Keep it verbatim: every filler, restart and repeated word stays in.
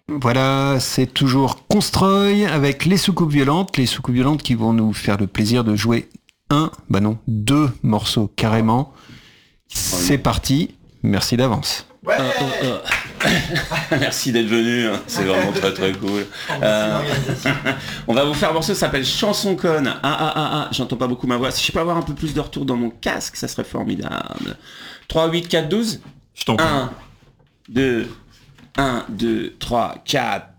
Voilà, c'est toujours Constroy avec les soucoupes violentes, les soucoupes violentes qui vont nous faire le plaisir de jouer un, bah non, deux morceaux carrément. C'est parti, merci d'avance. Ouais. Euh, euh, euh. Merci d'être venu, hein. C'est vraiment très très cool. Euh, on va vous faire un morceau, ça s'appelle Chanson Conne. Ah ah ah ah, j'entends pas beaucoup ma voix. Si je peux avoir un peu plus de retour dans mon casque, ça serait formidable. trois, huit, quatre, douze. Je t'en prie. un, deux, un, deux, trois, quatre.